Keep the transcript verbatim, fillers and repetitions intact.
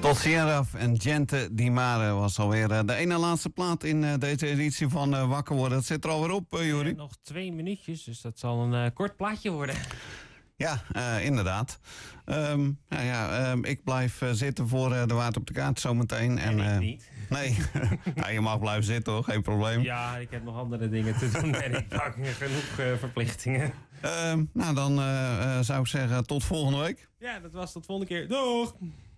Tot Sierraf en Gente Di Mare was alweer uh, de ene laatste plaat in uh, deze editie van uh, Wakker Worden. Het zit er alweer op, uh, Jori. Uh, nog twee minuutjes, dus dat zal een uh, kort plaatje worden. Ja, uh, inderdaad. Um, nou ja, um, ik blijf uh, zitten voor uh, de Waard op de Kaart zometeen. En uh, ik niet. Nee, nou, je mag blijven zitten hoor, geen probleem. Ja, ik heb nog andere dingen te doen en ik pak genoeg uh, verplichtingen. Um, nou, dan uh, uh, zou ik zeggen tot volgende week. Ja, dat was tot volgende keer. Doeg!